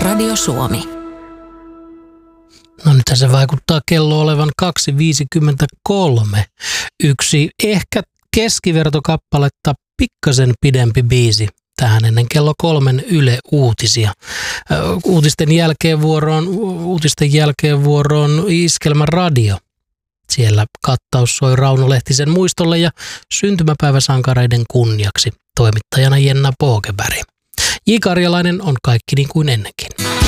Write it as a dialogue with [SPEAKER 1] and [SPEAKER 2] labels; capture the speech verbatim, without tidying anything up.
[SPEAKER 1] Radio Suomi.
[SPEAKER 2] No nyt se vaikuttaa kello olevan kaksi viisikymmentäkolme. Yksi ehkä keskivertokappaletta pikkasen pidempi biisi tähän ennen kello kolmen Yle Uutisia. Uutisten jälkeen vuoroon, uutisten jälkeen vuoroon Iskelmän radio. Siellä kattaus soi Rauno Lehtisen muistolle ja syntymäpäiväsankareiden kunniaksi. Toimittajana Jenna Pågeberg. J. Karjalainen on kaikki niin kuin ennenkin.